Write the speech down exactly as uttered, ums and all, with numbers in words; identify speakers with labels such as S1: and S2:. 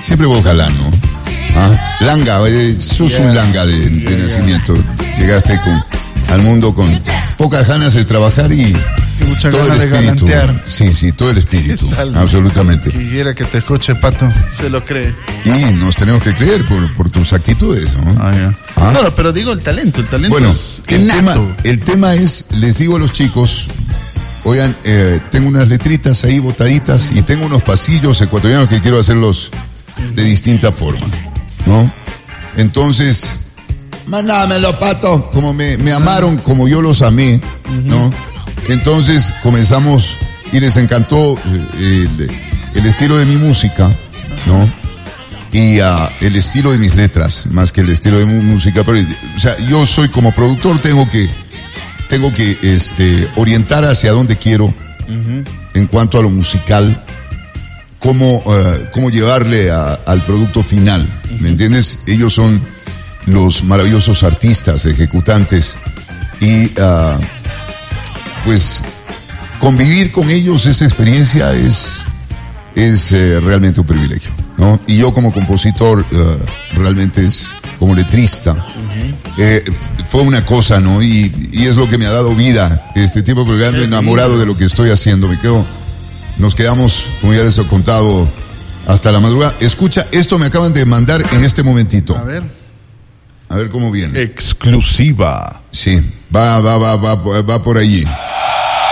S1: siempre vos galán, ¿no? ¿Ah? Langa, eh, sos yeah. un langa de, de yeah, nacimiento. Yeah. Llegaste con, al mundo con pocas ganas de trabajar y
S2: mucha
S1: todo
S2: ganas
S1: el espíritu.
S2: De galantear.
S1: Sí, sí, todo el espíritu. Absolutamente.
S2: Quisiera que te escuche, Pato. Se lo cree.
S1: Y nos tenemos que creer por, por tus actitudes, ¿no?
S2: Ah, yeah. ¿Ah? Claro, pero digo el talento, el talento
S1: bueno,
S2: es
S1: el tema, el tema es, les digo a los chicos, oigan, eh, tengo unas letritas ahí botaditas y tengo unos pasillos ecuatorianos que quiero hacerlos de distinta forma, ¿no? Entonces, mándamelo, Pato, como me, me amaron, como yo los amé, ¿no? Entonces comenzamos y les encantó el, el estilo de mi música, ¿no? Y uh, el estilo de mis letras, más que el estilo de mi música. Pero, o sea, yo soy como productor, tengo que, tengo que este, orientar hacia dónde quiero uh-huh. en cuanto a lo musical. Cómo, uh, cómo llevarle a, al producto final, ¿me entiendes? Ellos son los maravillosos artistas, ejecutantes, y uh, pues convivir con ellos, esa experiencia es, es eh, realmente un privilegio, ¿no? Y yo como compositor, uh, realmente es como letrista, uh-huh. eh, fue una cosa, ¿no? Y, y es lo que me ha dado vida este tiempo, porque ando enamorado de lo que estoy haciendo, me quedo... Nos quedamos, como ya les he contado, hasta la madrugada. Escucha, esto me acaban de mandar en este momentito.
S2: A ver.
S1: A ver cómo viene.
S2: Exclusiva.
S1: Sí, va, va, va, va, va por allí.